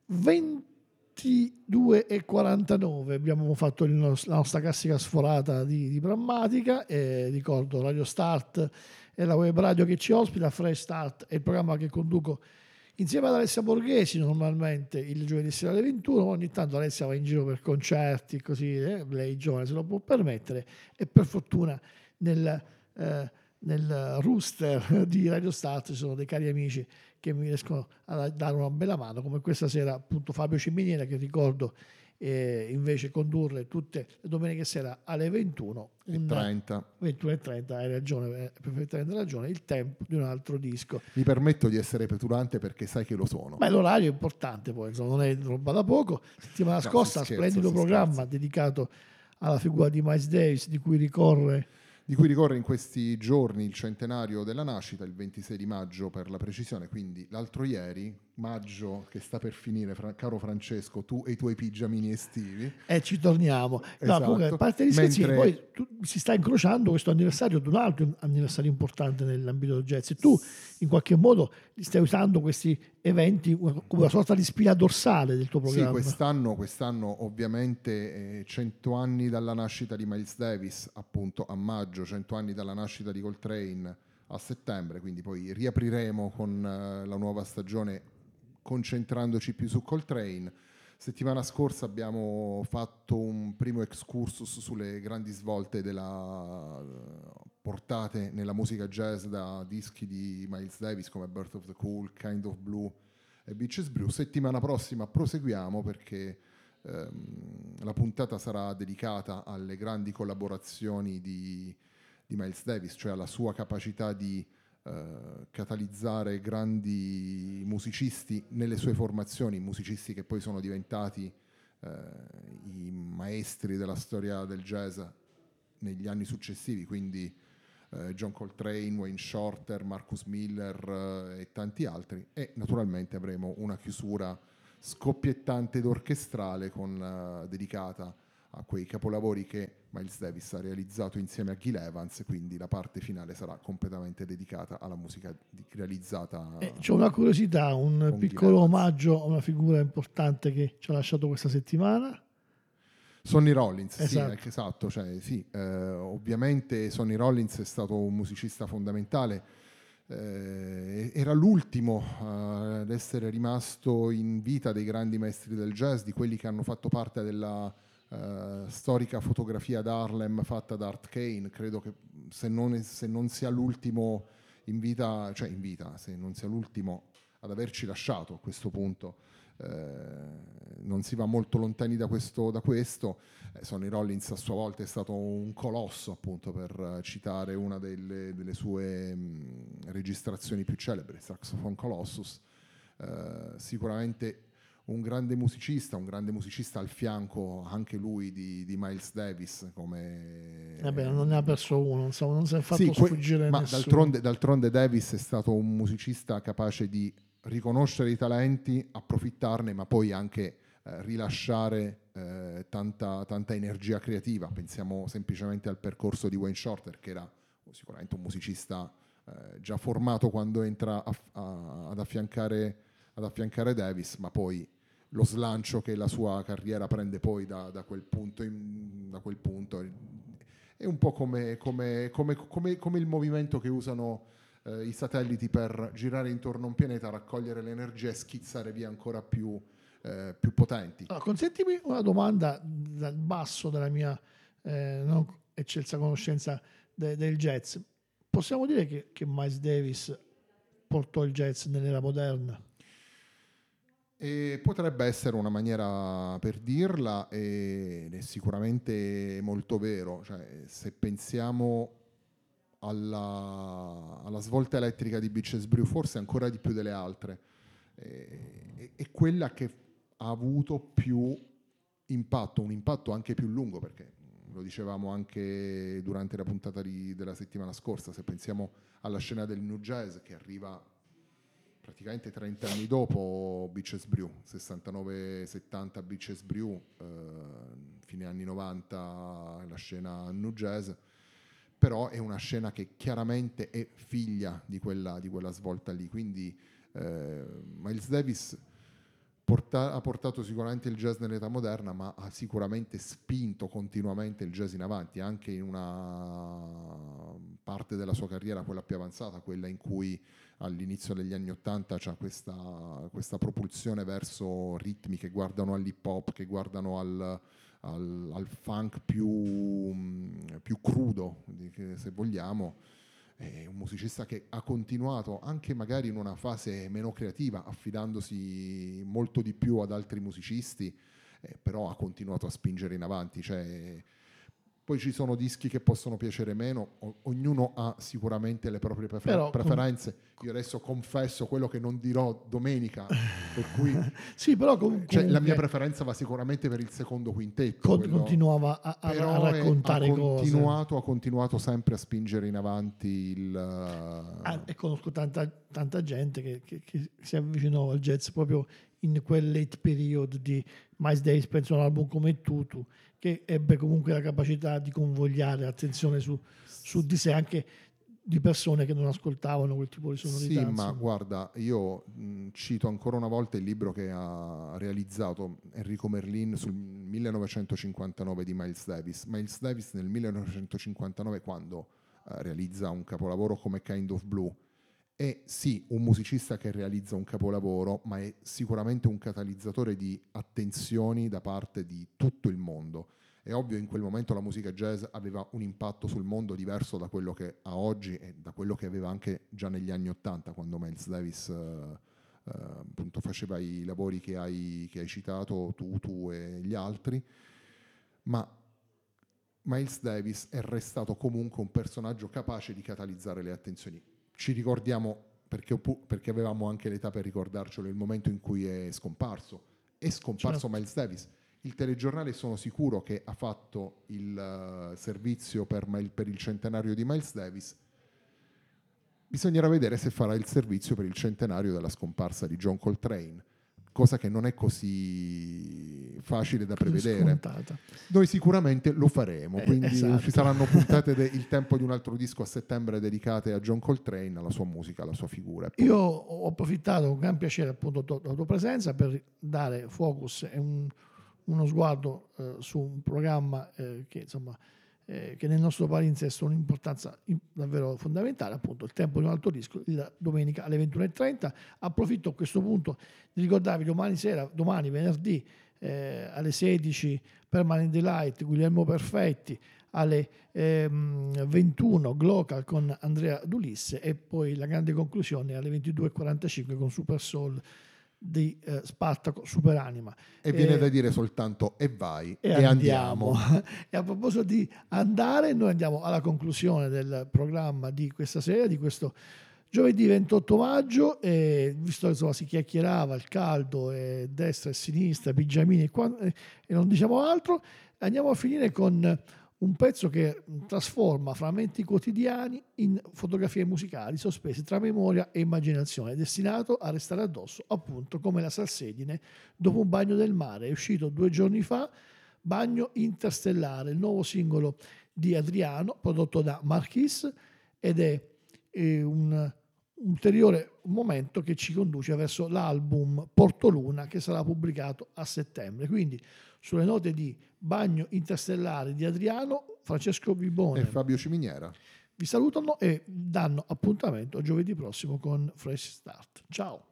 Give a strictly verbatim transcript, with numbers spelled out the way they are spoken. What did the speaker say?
ventidue e quarantanove abbiamo fatto il nos- la nostra classica sforata di, di prammatica, e ricordo Radio Start è la web radio che ci ospita, Fresh Start è il programma che conduco insieme ad Alessia Borghesi normalmente il giovedì sera alle ventuno. Ogni tanto Alessia va in giro per concerti, così eh, lei giovane se lo può permettere, e per fortuna nel, eh, nel rooster di Radio Start ci sono dei cari amici che mi riescono a dare una bella mano, come questa sera appunto Fabio Ciminiera, che ricordo eh, invece condurre tutte le domeniche sera alle ventuno e trenta. ventuno e trenta, hai ragione, hai perfettamente ragione, il tempo di un altro disco. Mi permetto di essere petulante perché sai che lo sono. Ma l'orario è importante, poi insomma, non è roba da poco. Settimana No, scorsa, si scherza, splendido si programma scherza. dedicato alla figura di Miles Davis, di cui ricorre di cui ricorre in questi giorni il centenario della nascita, il ventisei di maggio per la precisione, quindi l'altro ieri, maggio che sta per finire, fra, caro Francesco, tu e i tuoi pigiamini estivi. E ci torniamo. No, Esatto. comunque, a parte gli scherzi, Mentre... poi tu, si sta incrociando questo anniversario di un altro anniversario importante nell'ambito del jazz, e tu in qualche modo stai usando questi eventi come una sorta di spina dorsale del tuo programma. Sì, quest'anno, quest'anno ovviamente eh, cento anni dalla nascita di Miles Davis, appunto a maggio, cento anni dalla nascita di Coltrane a settembre, quindi poi riapriremo con eh, la nuova stagione concentrandoci più su Coltrane. Settimana scorsa abbiamo fatto un primo excursus sulle grandi svolte della, portate nella musica jazz da dischi di Miles Davis come Birth of the Cool, Kind of Blue e Beaches Brew. Settimana prossima proseguiamo perché ehm, la puntata sarà dedicata alle grandi collaborazioni di, di Miles Davis, cioè alla sua capacità di Uh, catalizzare grandi musicisti nelle sue formazioni, musicisti che poi sono diventati uh, i maestri della storia del jazz negli anni successivi, quindi uh, John Coltrane, Wayne Shorter, Marcus Miller uh, e tanti altri, e naturalmente avremo una chiusura scoppiettante ed orchestrale con, uh, dedicata a quei capolavori che Miles Davis ha realizzato insieme a Gil Evans, quindi la parte finale sarà completamente dedicata alla musica di, realizzata. Eh, c'ho una curiosità, un piccolo omaggio a una figura importante che ci ha lasciato questa settimana. Sonny Rollins, esatto. sì, esatto, cioè, sì, eh, ovviamente Sonny Rollins è stato un musicista fondamentale, eh, era l'ultimo uh, ad essere rimasto in vita dei grandi maestri del jazz, di quelli che hanno fatto parte della Uh, storica fotografia d'Harlem fatta da Art Kane. Credo che se non, è, se non sia l'ultimo in vita, cioè in vita, se non sia l'ultimo ad averci lasciato a questo punto, eh, non si va molto lontani da questo. Da questo. Eh, Sonny Rollins a sua volta è stato un colosso, appunto, per citare una delle, delle sue mh, registrazioni più celebri, Saxophone Colossus. Eh, sicuramente un grande musicista, un grande musicista al fianco anche lui di, di Miles Davis, come Vabbè, non ne ha perso uno, non, so, non si è fatto sì, que- sfuggire ma nessuno. d'altronde, d'altronde Davis è stato un musicista capace di riconoscere i talenti, approfittarne, ma poi anche eh, rilasciare eh, tanta, tanta energia creativa. Pensiamo semplicemente al percorso di Wayne Shorter, che era sicuramente un musicista eh, già formato quando entra a, a, ad affiancare ad affiancare Davis, ma poi lo slancio che la sua carriera prende poi da, da, quel, punto in, da quel punto è un po' come, come, come, come, come il movimento che usano eh, i satelliti per girare intorno a un pianeta, raccogliere l'energia e schizzare via ancora più, eh, più potenti. Allora, consentimi una domanda dal basso della mia eh, non eccelsa conoscenza de, del jazz. Possiamo dire che, che Miles Davis portò il jazz nell'era moderna? E potrebbe essere una maniera per dirla, ed è sicuramente molto vero. Cioè, se pensiamo alla, alla svolta elettrica di Beaches Brew, forse ancora di più delle altre, è, è quella che ha avuto più impatto, un impatto anche più lungo, perché lo dicevamo anche durante la puntata di, della settimana scorsa. Se pensiamo alla scena del new jazz che arriva praticamente trenta anni dopo Beaches Brew, sessantanove settanta Beaches Brew, eh, fine anni novanta la scena new jazz, però è una scena che chiaramente è figlia di quella, di quella svolta lì. Quindi eh, Miles Davis porta- ha portato sicuramente il jazz nell'età moderna, ma ha sicuramente spinto continuamente il jazz in avanti, anche in una parte della sua carriera, quella più avanzata, quella in cui all'inizio degli anni Ottanta c'è questa, questa propulsione verso ritmi che guardano all'hip hop, che guardano al, al, al funk più, più crudo, se vogliamo. È un musicista che ha continuato anche magari in una fase meno creativa, affidandosi molto di più ad altri musicisti, eh, però ha continuato a spingere in avanti. Cioè, poi ci sono dischi che possono piacere meno, o- ognuno ha sicuramente le proprie prefer- Però, preferenze. Io adesso confesso quello che non dirò domenica, per cui sì, però com- cioè, la mia comunque preferenza va sicuramente per il secondo quintetto. con- quello- continuava a, a- a però è- raccontare ha cose. continuato, ha continuato sempre a spingere in avanti il... Ah, e conosco tanta, tanta gente che, che- che si avvicinò al jazz proprio in quel late period di Miles Davis, penso a un album come Tutu, che ebbe comunque la capacità di convogliare attenzione su, su di sé, anche di persone che non ascoltavano quel tipo di sonorità. Sì, ma insomma. guarda, io mh, cito ancora una volta il libro che ha realizzato Enrico Merlin sul millenovecentocinquantanove di Miles Davis. Miles Davis nel millenovecentocinquantanove, quando eh, realizza un capolavoro come Kind of Blue, è sì un musicista che realizza un capolavoro, ma è sicuramente un catalizzatore di attenzioni da parte di tutto il mondo. È ovvio, in quel momento la musica jazz aveva un impatto sul mondo diverso da quello che ha oggi e da quello che aveva anche già negli anni Ottanta, quando Miles Davis eh, eh, appunto faceva i lavori che hai, che hai citato tu, tu e gli altri. Ma Miles Davis è restato comunque un personaggio capace di catalizzare le attenzioni. Ci ricordiamo, perché, perché avevamo anche l'età per ricordarcelo, il momento in cui è scomparso. È scomparso Certo. Miles Davis. Il telegiornale sono sicuro che ha fatto il uh, servizio per, per il centenario di Miles Davis. Bisognerà vedere se farà il servizio per il centenario della scomparsa di John Coltrane, cosa che non è così facile da prevedere. Scontata. Noi sicuramente lo faremo, Eh, quindi esatto. ci saranno puntate del tempo di un altro disco a settembre dedicate a John Coltrane, alla sua musica, alla sua figura. Poi... Io ho approfittato con gran piacere appunto della tua presenza per dare focus e un, uno sguardo eh, su un programma eh, che insomma eh, che nel nostro palinsesto ha un'importanza in- davvero fondamentale, appunto il tempo di un altro disco, il domenica alle ventuno e trenta. Approfitto a questo punto di ricordarvi domani sera, domani venerdì eh, alle sedici Permanent Delight, Guglielmo Perfetti, alle ehm, ventuno Glocal con Andrea Dulisse e poi la grande conclusione alle ventidue e quarantacinque con Super Soul di eh, Spartaco Superanima. E viene Eh, da dire soltanto e vai e, e, andiamo. andiamo. E a proposito di andare, noi andiamo alla conclusione del programma di questa sera, di questo giovedì ventotto maggio, e visto che insomma, si chiacchierava il caldo, e destra e sinistra, pigiamini e, qua- e non diciamo altro, andiamo a finire con un pezzo che trasforma frammenti quotidiani in fotografie musicali sospese tra memoria e immaginazione, destinato a restare addosso, appunto come la salsedine dopo un bagno del mare. È uscito due giorni fa, Bagno Interstellare, il nuovo singolo di Adriano, prodotto da Marquis, ed è eh, un ulteriore momento che ci conduce verso l'album Portoluna, che sarà pubblicato a settembre. Quindi sulle note di Bagno Interstellare di Adriano, Francesco Bibone E Fabio Ciminiera. vi salutano e danno appuntamento a giovedì prossimo con Fresh Start. Ciao!